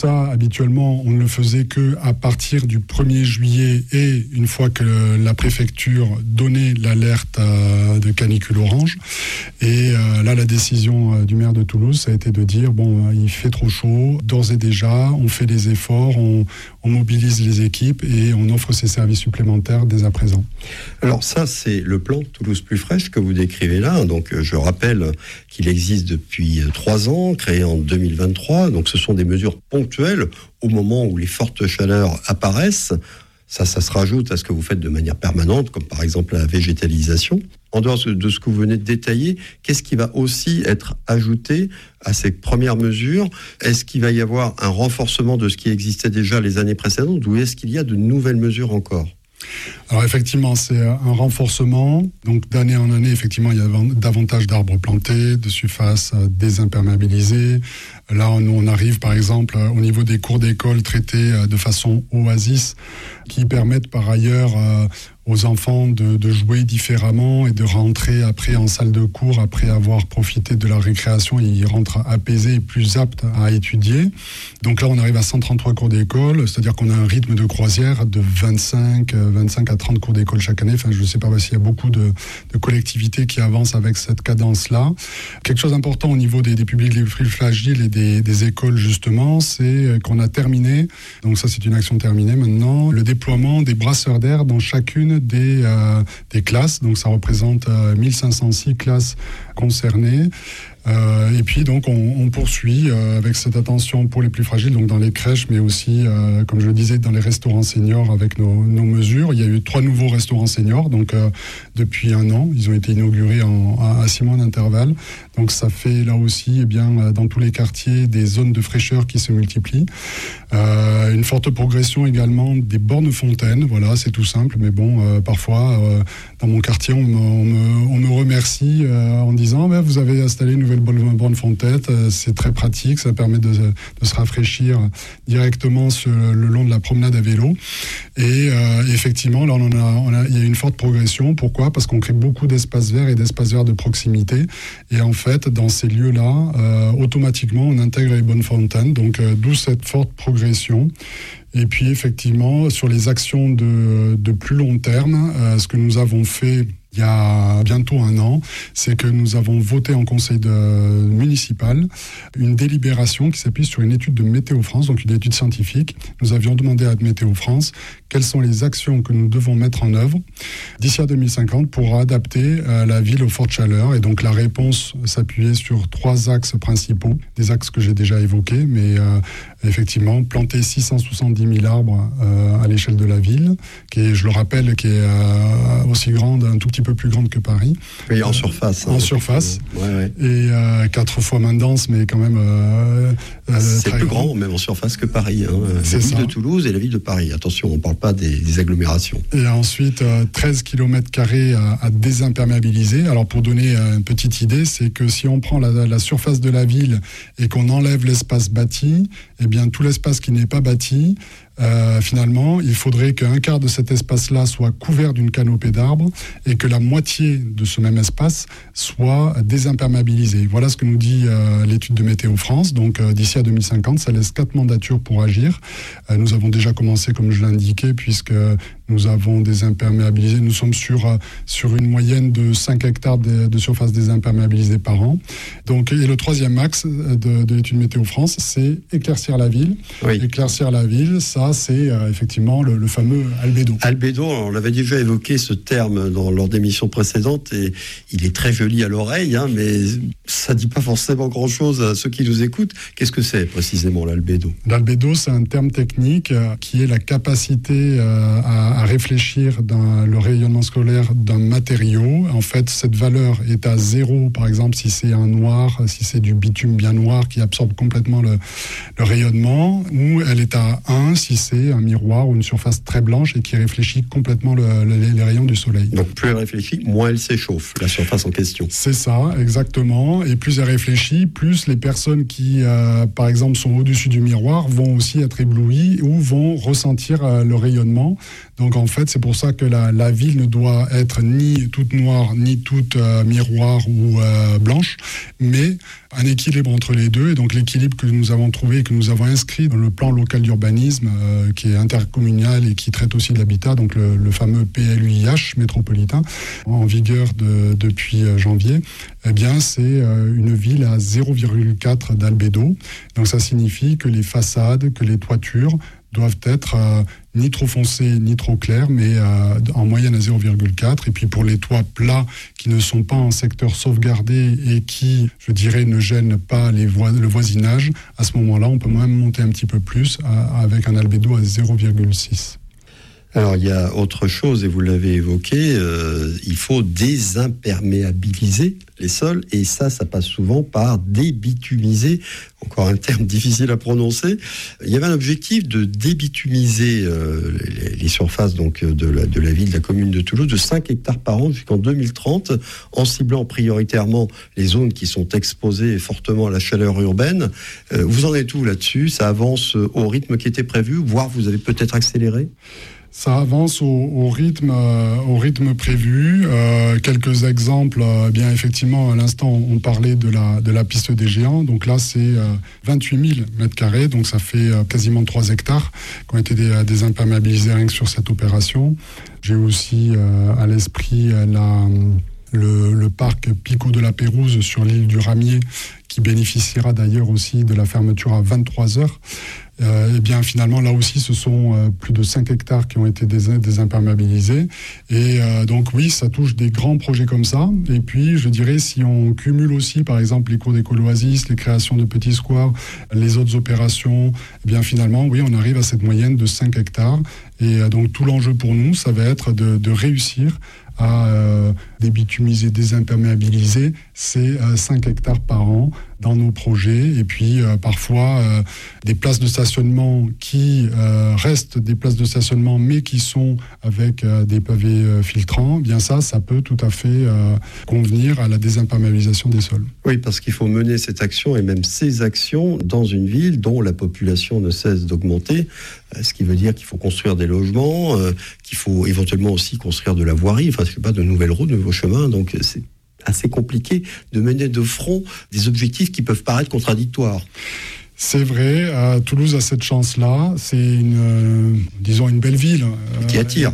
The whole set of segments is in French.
Ça, habituellement, on ne le faisait qu'à partir du 1er juillet et une fois que la préfecture donnait l'alerte de canicule orange. Et là, la décision du maire de Toulouse, ça a été de dire, bon, il fait trop chaud, d'ores et déjà, on fait des efforts, on mobilise les équipes et on offre ces services supplémentaires dès à présent. Alors ça, c'est le plan Toulouse plus fraîche que vous décrivez là. Donc je rappelle qu'il existe depuis 3 ans, créé en 2023. Donc ce sont des mesures ponctuelles au moment où les fortes chaleurs apparaissent. Ça se rajoute à ce que vous faites de manière permanente, comme par exemple la végétalisation. En dehors de ce que vous venez de détailler, qu'est-ce qui va aussi être ajouté à ces premières mesures ? Est-ce qu'il va y avoir un renforcement de ce qui existait déjà les années précédentes ou est-ce qu'il y a de nouvelles mesures encore ? Alors effectivement, c'est un renforcement. Donc d'année en année, effectivement, il y a davantage d'arbres plantés, de surfaces désimperméabilisées. Là, on arrive par exemple au niveau des cours d'école traités de façon oasis, qui permettent par ailleurs aux enfants de jouer différemment et de rentrer après en salle de cours après avoir profité de la récréation. Ils rentrent apaisés et plus aptes à étudier. Donc là, on arrive à 133 cours d'école, c'est-à-dire qu'on a un rythme de croisière de 25 à 30 cours d'école chaque année. Enfin, je ne sais pas s'il y a beaucoup de collectivités qui avancent avec cette cadence-là. Quelque chose d'important au niveau des publics les plus fragiles et des écoles, justement, c'est qu'on a terminé, donc ça c'est une action terminée maintenant, le déploiement des brasseurs d'air dans chacune des classes. Donc ça représente 1506 classes concernées. Et puis donc on poursuit avec cette attention pour les plus fragiles, donc dans les crèches, mais aussi, comme je le disais, dans les restaurants seniors avec nos mesures. Il y a eu 3 nouveaux restaurants seniors, donc depuis 1 an, ils ont été inaugurés à 6 mois d'intervalle. Donc ça fait là aussi, dans tous les quartiers, des zones de fraîcheur qui se multiplient. Une forte progression également des bornes fontaines. Voilà, c'est tout simple, mais bon, parfois dans mon quartier, on me remercie en disant vous avez installé une nouvelle borne fontaine, c'est très pratique, ça permet de se rafraîchir directement le long de la promenade à vélo. Et effectivement, là, il y a une forte progression. Pourquoi ? Parce qu'on crée beaucoup d'espaces verts et d'espaces verts de proximité. Et en fait, dans ces lieux-là, automatiquement, on intègre les bornes fontaines. Donc, d'où cette forte progression. Et puis, effectivement, sur les actions de plus long terme, ce que nous avons fait il y a bientôt 1 an, c'est que nous avons voté en conseil municipal une délibération qui s'appuie sur une étude de Météo France, donc une étude scientifique. Nous avions demandé à Météo France quelles sont les actions que nous devons mettre en œuvre d'ici à 2050 pour adapter la ville aux fortes chaleurs. Et donc la réponse s'appuyait sur 3 axes principaux, des axes que j'ai déjà évoqués, mais effectivement, planter 670 000 arbres à l'échelle de la ville, qui est, je le rappelle, qui est aussi grande, un tout petit peu plus grande que Paris. Oui, en surface. En surface. Ouais. Et 4 fois moins dense, mais quand même c'est plus grand, même en surface que Paris. La ville de Toulouse et la ville de Paris. Attention, on ne parle pas des agglomérations. Et ensuite, 13 km² à désimperméabiliser. Alors, pour donner une petite idée, c'est que si on prend la surface de la ville et qu'on enlève l'espace bâti, eh bien, tout l'espace qui n'est pas bâti, finalement, il faudrait qu'un quart de cet espace-là soit couvert d'une canopée d'arbres et que la moitié de ce même espace soit désimperméabilisé. Voilà ce que nous dit l'étude de Météo France. Donc, d'ici à 2050, ça laisse 4 mandatures pour agir. Nous avons déjà commencé, comme je l'indiquais, puisque nous avons désimperméabilisé. Nous sommes sur une moyenne de 5 hectares de surface désimperméabilisée par an. Donc, et le 3e axe de l'étude Météo France, c'est éclaircir la ville. Oui. Éclaircir la ville, ça, c'est effectivement le fameux albédo. Albédo, on l'avait déjà évoqué ce terme lors d'émissions précédentes et il est très joli à l'oreille, mais ça ne dit pas forcément grand-chose à ceux qui nous écoutent. Qu'est-ce que c'est précisément l'albédo ? L'albédo, c'est un terme technique qui est la capacité à réfléchir dans le rayonnement scolaire d'un matériau. En fait, cette valeur est à 0, par exemple, si c'est un noir, si c'est du bitume bien noir qui absorbe complètement le rayonnement, ou elle est à 1 si c'est un miroir ou une surface très blanche et qui réfléchit complètement les rayons du soleil. Donc plus elle réfléchit, moins elle s'échauffe, la surface en question. C'est ça, exactement. Et plus elle réfléchit, plus les personnes qui, par exemple, sont au-dessus du miroir vont aussi être éblouies ou vont ressentir le rayonnement. Donc donc en fait, c'est pour ça que la ville ne doit être ni toute noire, ni toute miroir ou blanche, mais un équilibre entre les deux. Et donc l'équilibre que nous avons trouvé, que nous avons inscrit dans le plan local d'urbanisme, qui est intercommunal et qui traite aussi de l'habitat, donc le fameux PLUIH métropolitain, en vigueur depuis janvier, eh bien c'est une ville à 0,4 d'albédo. Donc ça signifie que les façades, que les toitures doivent être ni trop foncées ni trop claires, mais en moyenne à 0,4. Et puis pour les toits plats qui ne sont pas en secteur sauvegardé et qui, je dirais, ne gênent pas le voisinage, à ce moment-là, on peut même monter un petit peu plus avec un albédo à 0,6. Alors, il y a autre chose, et vous l'avez évoqué, il faut désimperméabiliser les sols, et ça passe souvent par débitumiser, encore un terme difficile à prononcer. Il y avait un objectif de débitumiser les surfaces donc, de la ville, de la commune de Toulouse, de 5 hectares par an jusqu'en 2030, en ciblant prioritairement les zones qui sont exposées fortement à la chaleur urbaine. Vous en êtes où là-dessus ? Ça avance au rythme qui était prévu, voire vous avez peut-être accéléré ? Ça avance au rythme prévu. Quelques exemples, bien effectivement, à l'instant, on parlait de la piste des géants. Donc là, c'est 28 000 mètres carrés. Donc ça fait quasiment 3 hectares qui ont été désimperméabilisés rien que sur cette opération. J'ai aussi à l'esprit le parc Pico de la Pérouse sur l'île du Ramier, qui bénéficiera d'ailleurs aussi de la fermeture à 23 heures. Eh bien, finalement, là aussi, ce sont plus de 5 hectares qui ont été désimperméabilisés. Et donc, oui, ça touche des grands projets comme ça. Et puis, je dirais, si on cumule aussi, par exemple, les cours d'écolo-oasis, les créations de petits squares, les autres opérations, eh bien, finalement, oui, on arrive à cette moyenne de 5 hectares. Et donc, tout l'enjeu pour nous, ça va être de réussir à débitumiser, désimperméabiliser ces 5 hectares par an dans nos projets. Et puis parfois des places de stationnement qui restent des places de stationnement mais qui sont avec des pavés filtrants, bien ça peut tout à fait convenir à la désimperméabilisation des sols. Oui, parce qu'il faut mener cette action et même ces actions dans une ville dont la population ne cesse d'augmenter, ce qui veut dire qu'il faut construire des logements, qu'il faut éventuellement aussi construire de la voirie, enfin c'est pas de nouvelles routes, de nouveaux chemins, donc c'est assez compliqué de mener de front des objectifs qui peuvent paraître contradictoires. C'est vrai, Toulouse a cette chance-là. C'est une belle ville. Qui attire.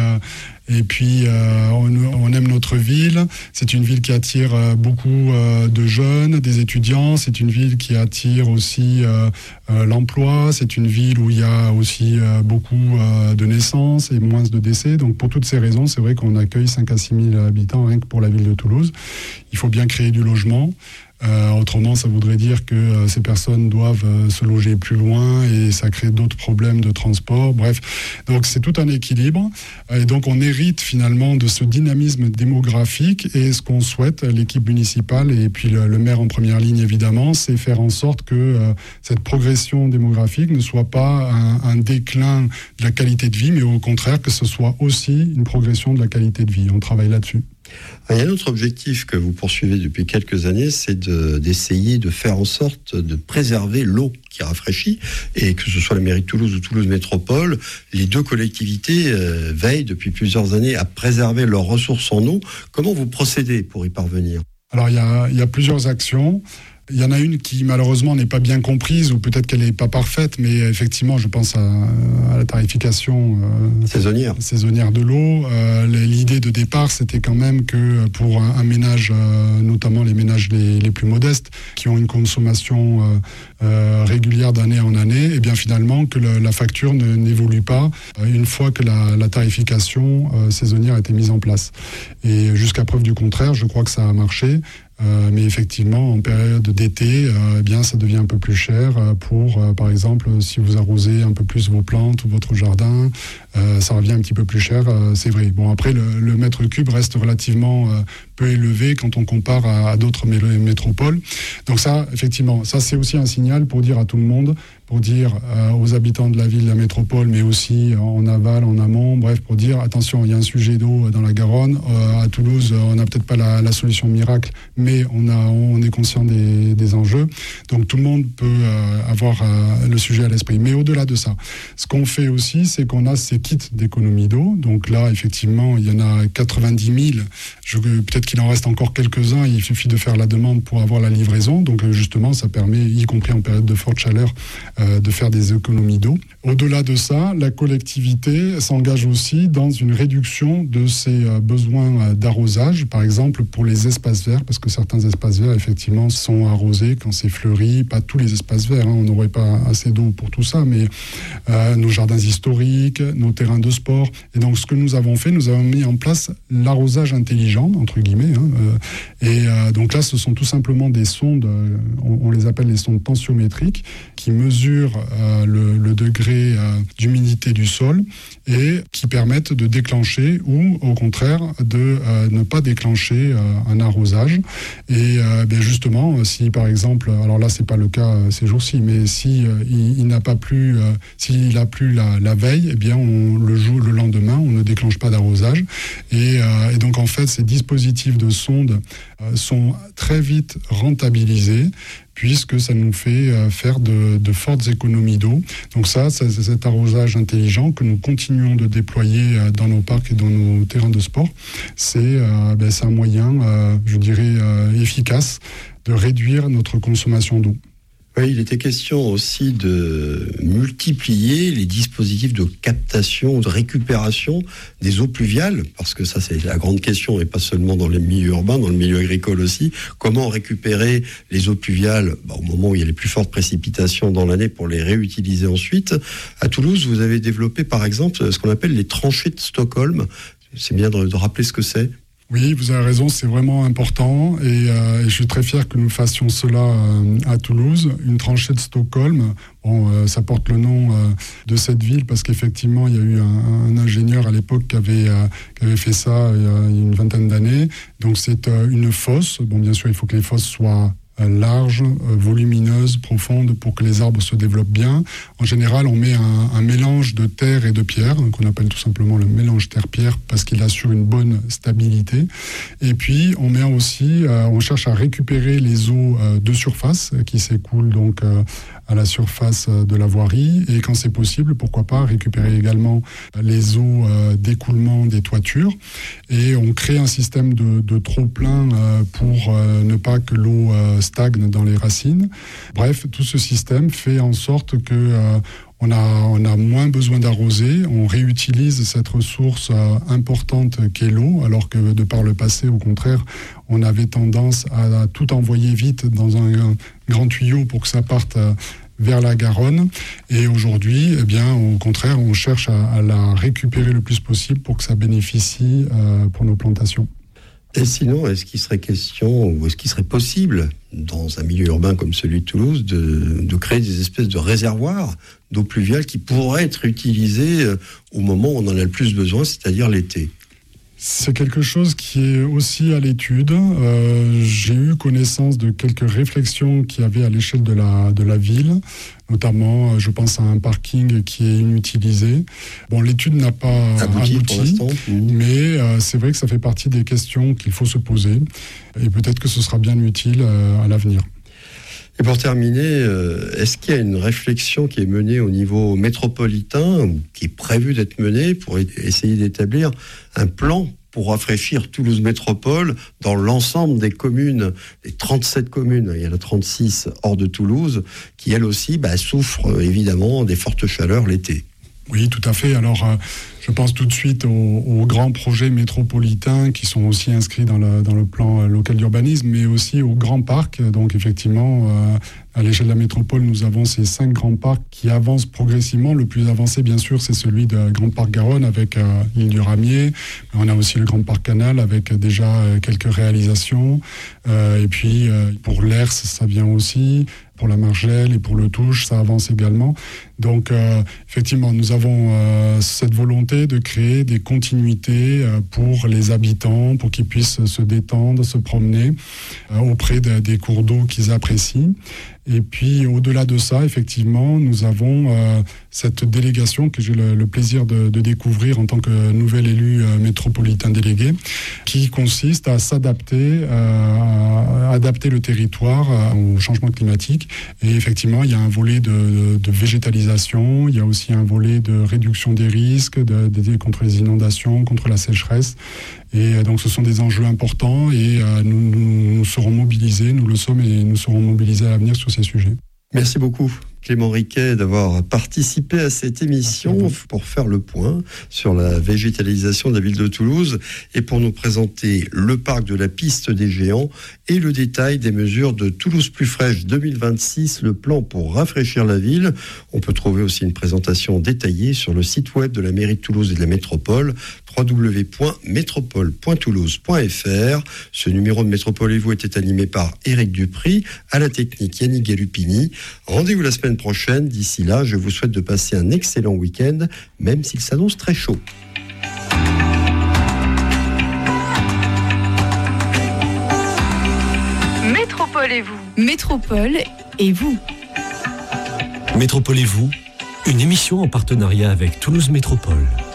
Et puis, on aime notre ville. C'est une ville qui attire beaucoup de jeunes, des étudiants. C'est une ville qui attire aussi l'emploi. C'est une ville où il y a aussi beaucoup de naissances et moins de décès. Donc, pour toutes ces raisons, c'est vrai qu'on accueille 5 à 6 000 habitants rien que pour la ville de Toulouse. Il faut bien créer du logement. Autrement, ça voudrait dire que ces personnes doivent se loger plus loin et ça crée d'autres problèmes de transport. Bref, donc c'est tout un équilibre. Et donc on hérite finalement de ce dynamisme démographique et ce qu'on souhaite, l'équipe municipale et puis le maire en première ligne évidemment, c'est faire en sorte que cette progression démographique ne soit pas un déclin de la qualité de vie, mais au contraire que ce soit aussi une progression de la qualité de vie. On travaille là-dessus. Il y a un autre objectif que vous poursuivez depuis quelques années, c'est d'essayer de faire en sorte de préserver l'eau qui rafraîchit, et que ce soit la mairie de Toulouse ou Toulouse Métropole, les deux collectivités veillent depuis plusieurs années à préserver leurs ressources en eau. Comment vous procédez pour y parvenir ? Alors il y a plusieurs actions. Il y en a une qui malheureusement n'est pas bien comprise ou peut-être qu'elle n'est pas parfaite, mais effectivement je pense à la tarification saisonnière de l'eau. L'idée de départ c'était quand même que pour un ménage, notamment les ménages les plus modestes, qui ont une consommation régulière d'année en année, et bien finalement que la facture n'évolue pas une fois que la tarification saisonnière a été mise en place. Et jusqu'à preuve du contraire, je crois que ça a marché. Mais effectivement, en période d'été, eh bien, ça devient un peu plus cher pour, par exemple, si vous arrosez un peu plus vos plantes ou votre jardin, ça revient un petit peu plus cher, c'est vrai. Bon, après, le mètre cube reste relativement peu élevé quand on compare à d'autres métropoles. Donc ça, effectivement, ça c'est aussi un signal pour dire à tout le monde, pour dire aux habitants de la ville, de la métropole, mais aussi en aval, en amont, bref, pour dire attention, il y a un sujet d'eau dans la Garonne. À Toulouse, on n'a peut-être pas la solution miracle, mais on est conscient des enjeux. Donc tout le monde peut avoir le sujet à l'esprit. Mais au-delà de ça, ce qu'on fait aussi, c'est qu'on a ces kits d'économie d'eau. Donc là, effectivement, il y en a 90 000. Peut-être qu'il en reste encore quelques-uns. Il suffit de faire la demande pour avoir la livraison. Donc justement, ça permet, y compris en période de forte chaleur, de faire des économies d'eau. Au-delà de ça, la collectivité s'engage aussi dans une réduction de ses besoins d'arrosage, par exemple pour les espaces verts, parce que certains espaces verts, effectivement, sont arrosés quand c'est fleuri. Pas tous les espaces verts, on n'aurait pas assez d'eau pour tout ça, mais nos jardins historiques, nos terrains de sport. Et donc, ce que nous avons fait, nous avons mis en place l'arrosage intelligent, entre guillemets. Donc là, ce sont tout simplement des sondes, on les appelle les sondes tensiométriques, qui mesurent le degré d'humidité du sol et qui permettent de déclencher ou au contraire de ne pas déclencher un arrosage. Et justement, si par exemple, alors là c'est pas le cas ces jours-ci, mais si il n'a pas plu, s'il a plu la veille, eh bien on le joue le lendemain, on ne déclenche pas d'arrosage. Et donc en fait, ces dispositifs de sonde sont très vite rentabilisés, puisque ça nous fait faire de fortes économies d'eau. Donc c'est cet arrosage intelligent que nous continuons de déployer dans nos parcs et dans nos terrains de sport. C'est un moyen, je dirais, efficace de réduire notre consommation d'eau. Oui, il était question aussi de multiplier les dispositifs de captation, de récupération des eaux pluviales, parce que ça c'est la grande question, et pas seulement dans les milieux urbains, dans le milieu agricole aussi. Comment récupérer les eaux pluviales au moment où il y a les plus fortes précipitations dans l'année pour les réutiliser ensuite. À Toulouse, vous avez développé par exemple ce qu'on appelle les tranchées de Stockholm. C'est bien de rappeler ce que c'est. Oui, vous avez raison, c'est vraiment important et je suis très fier que nous fassions cela à Toulouse. Une tranchée de Stockholm, ça porte le nom de cette ville parce qu'effectivement, il y a eu un ingénieur à l'époque qui avait fait ça il y a une vingtaine d'années. Donc c'est une fosse. Bon, bien sûr, il faut que les fosses soient large, volumineuse, profonde pour que les arbres se développent bien. En général, on met un mélange de terre et de pierre, qu'on appelle tout simplement le mélange terre-pierre parce qu'il assure une bonne stabilité. Et puis, on met aussi, on cherche à récupérer les eaux de surface qui s'écoulent donc à la surface de la voirie et quand c'est possible, pourquoi pas récupérer également les eaux d'écoulement des toitures et on crée un système de trop-plein pour ne pas que l'eau stagne dans les racines. Bref, tout ce système fait en sorte que on a moins besoin d'arroser, on réutilise cette ressource importante qu'est l'eau, alors que de par le passé, au contraire, on avait tendance à tout envoyer vite dans un grand tuyau pour que ça parte vers la Garonne. Et aujourd'hui, eh bien, au contraire, on cherche à la récupérer le plus possible pour que ça bénéficie pour nos plantations. Et sinon, est-ce qu'il serait question, ou est-ce qu'il serait possible, dans un milieu urbain comme celui de Toulouse, de créer des espèces de réservoirs d'eau pluviale qui pourraient être utilisés au moment où on en a le plus besoin, c'est-à-dire l'été ? C'est quelque chose qui est aussi à l'étude. J'ai eu connaissance de quelques réflexions qu'il y avait à l'échelle de la ville. Notamment, je pense à un parking qui est inutilisé. Bon, l'étude n'a pas abouti pour l'instant, mais c'est vrai que ça fait partie des questions qu'il faut se poser. Et peut-être que ce sera bien utile à l'avenir. Et pour terminer, est-ce qu'il y a une réflexion qui est menée au niveau métropolitain, ou qui est prévue d'être menée pour essayer d'établir un plan pour rafraîchir Toulouse Métropole dans l'ensemble des communes, des 37 communes, il y en a 36 hors de Toulouse, qui elles aussi souffrent évidemment des fortes chaleurs l'été. Oui, tout à fait. Alors, je pense tout de suite aux grands projets métropolitains qui sont aussi inscrits dans le plan local d'urbanisme, mais aussi aux grands parcs. Donc, effectivement, à l'échelle de la métropole, nous avons ces 5 grands parcs qui avancent progressivement. Le plus avancé, bien sûr, c'est celui de Grand Parc Garonne avec l'île du Ramier. On a aussi le Grand Parc Canal avec déjà quelques réalisations. Et puis, pour l'ERS, ça vient aussi. pour la Margelle et pour le Touche, ça avance également. Donc, effectivement, nous avons cette volonté de créer des continuités pour les habitants, pour qu'ils puissent se détendre, se promener auprès des cours d'eau qu'ils apprécient. Et puis, au-delà de ça, effectivement, nous avons cette délégation que j'ai le plaisir de découvrir en tant que nouvel élu métropolitain délégué, qui consiste à s'adapter, à adapter le territoire au changement climatique. Et effectivement, il y a un volet de végétalisation, il y a aussi un volet de réduction des risques, contre les inondations, contre la sécheresse. Et donc, ce sont des enjeux importants et nous serons mobilisés, nous le sommes et nous serons mobilisés à l'avenir sur ces sujets. Merci beaucoup, Clément Riquet, d'avoir participé à cette émission pour faire le point sur la végétalisation de la ville de Toulouse et pour nous présenter le parc de la Piste des Géants et le détail des mesures de Toulouse Plus Fraîche 2026, le plan pour rafraîchir la ville. On peut trouver aussi une présentation détaillée sur le site web de la mairie de Toulouse et de la métropole, www.métropole.toulouse.fr. Ce numéro de Métropole et vous était animé par Éric Dupry, à la technique Yannick Galupini. Rendez-vous la semaine prochaine. D'ici là, je vous souhaite de passer un excellent week-end, même s'il s'annonce très chaud. Métropole et vous. Métropole et vous. Métropole et vous, une émission en partenariat avec Toulouse Métropole.